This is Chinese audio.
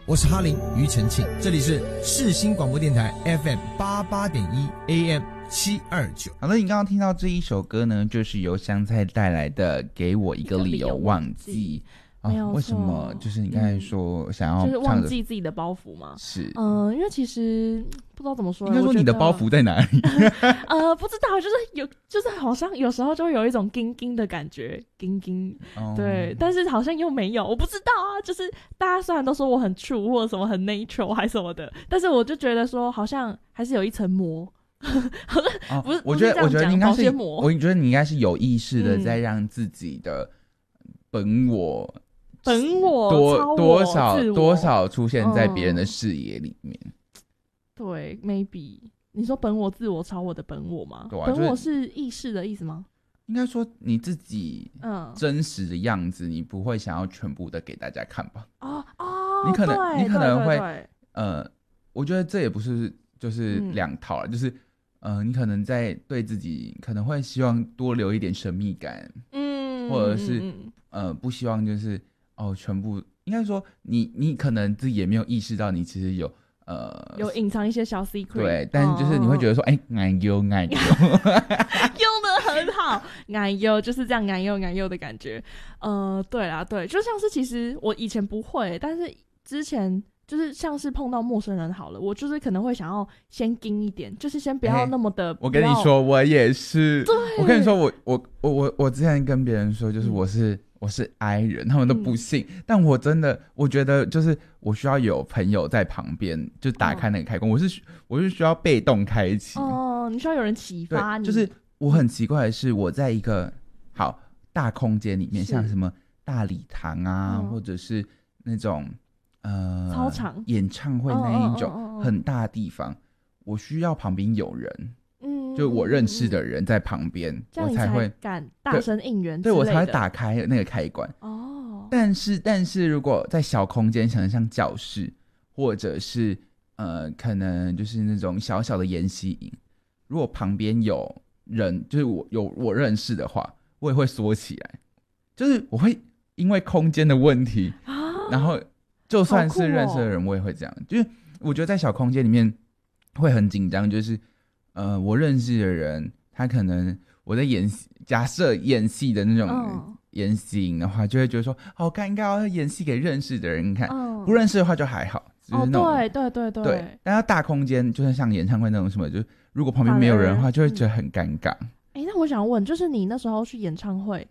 我是哈林庾澄庆，这里是世新广播电台 FM 88.1 AM 729。 好的，你刚刚听到这一首歌呢，就是由香菜带来的《给我一个理由忘记》。为什么？就是你刚才说想要就是忘记自己的包袱吗？ 是， 因为其实不知道怎么说， 应该说你的包袱在哪里？ 不知道，就是好像有时候就会有一种叮叮的感觉，叮叮，对，但是好像又没有，我不知道啊。就是大家虽然都说我很 true 或者什么很 natural 还什么的，但是我就觉得说好像还是有一层膜。好像不是， 我觉得你应该是， 我觉得你应该是有意识的在让自己的本我多少出现在别人的视野里面。 对 ，maybe 你说本我、自我、超我的本我吗？ 对啊， 本我是意识的意思吗？ 应该说你自己真实的样子，你不会想要全部的给大家看吧？你可能会我觉得这也不是就是两套了，就是你可能在对自己可能会希望多留一点神秘感，或者是不希望就是全部，应该说你可能自己也没有意识到你其实有隐藏一些小 secret， 对，但就是你会觉得说俺优用得很好，俺优就是这样，俺优的感觉。对啦，对，就像是其实我以前不会，但是之前就是像是碰到陌生人好了，我就是可能会想要先盯一点，就是先不要那么的。 我跟你说，我也是。 对， 我跟你说，我之前跟别人说，就是我是 I 人，他们都不信。但我觉得就是我需要有朋友在旁边，就打开那个开关。我是需要被动开启。 你需要有人启发你。 就是我很奇怪的是，我在一个好大空间里面，像什么大礼堂啊，或者是那种。 操场演唱会那一种很大的地方，我需要旁边有人，就我认识的人在旁边，我才会敢大声应援， 对我才会打开那个开关。但是如果在小空间，可能像教室，或者是可能就是那种小小的研习营，如果旁边有人，就是我认识的话，我也会缩起来，就是我会因为空间的问题，然后。就算是认识的人，我也会这样。就是我觉得在小空间里面会很紧张，就是我认识的人，他可能我在假设演戏的那种演戏的话，就会觉得说好尴尬，要演戏给认识的人看，不认识的话就还好。就是那种对。但要大空间，就像演唱会那种什么，就如果旁边没有人的话，就会觉得很尴尬。 那我想问，就是你那时候去演唱会，